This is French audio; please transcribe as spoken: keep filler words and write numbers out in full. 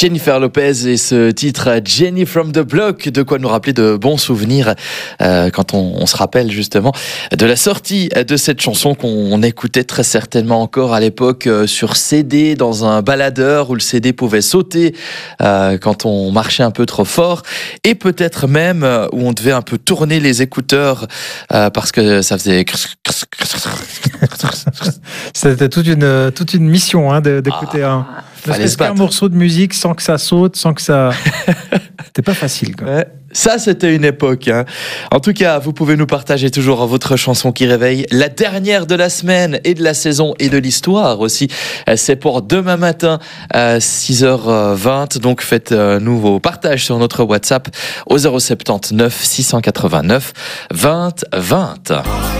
Jennifer Lopez et ce titre Jenny from the Block, de quoi nous rappeler de bons souvenirs euh, quand on, on se rappelle justement de la sortie de cette chanson qu'on écoutait très certainement encore à l'époque euh, sur C D dans un baladeur où le C D pouvait sauter euh, quand on marchait un peu trop fort, et peut-être même euh, où on devait un peu tourner les écouteurs euh, parce que ça faisait... C'était toute une, toute une mission hein, d'écouter ah, un, un morceau de musique sans que ça saute, sans que ça... C'était pas facile. Quoi. Ouais, ça, c'était une époque. Hein. En tout cas, vous pouvez nous partager toujours votre chanson qui réveille. La dernière de la semaine et de la saison et de l'histoire aussi. C'est pour demain matin à six heures vingt. Donc, faites-nous vos partages sur notre WhatsApp au zéro sept neuf six cent quatre-vingt-neuf vingt vingt.